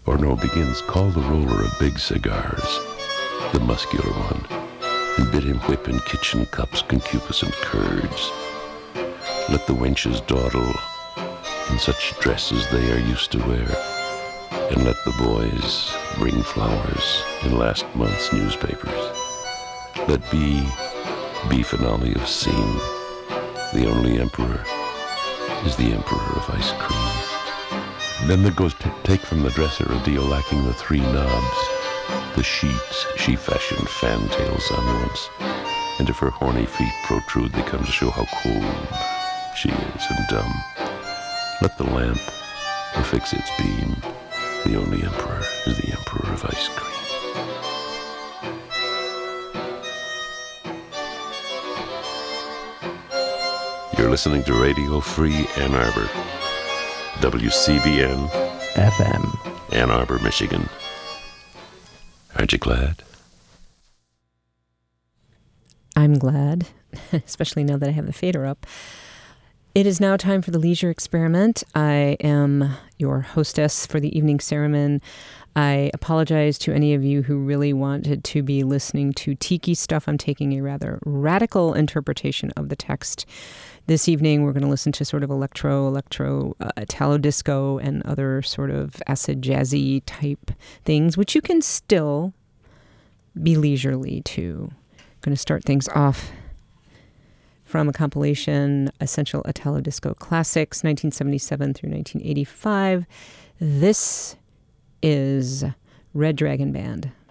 Orno begins, call the roller of big cigars, the muscular one, and bid him whip in kitchen cups concupiscent curds. Let the wenches dawdle in such dresses they are used to wear, and let the boys bring flowers in last month's newspapers. Let be finale of scene. The only emperor is the emperor of ice cream. Then there goes take from the dresser a deal lacking the three knobs. The sheets she fashioned fantails on once, and if her horny feet protrude, they come to show how cold she is and dumb. Let the lamp affix its beam. The only emperor is the emperor of ice cream. You're listening to Radio Free Ann Arbor, WCBN FM, Ann Arbor, Michigan. Aren't you glad? I'm glad, especially now that I have the fader up. It is now time for the Leisure Experiment. I am your hostess for the evening sermon. I apologize to any of you who really wanted to be listening to tiki stuff. I'm taking a rather radical interpretation of the text. This evening, we're going to listen to sort of electro, Italo disco, and other sort of acid jazzy type things, which you can still be leisurely to. I'm going to start things off from a compilation, Essential Italo Disco Classics, 1977 through 1985. This is Red Dragon Band.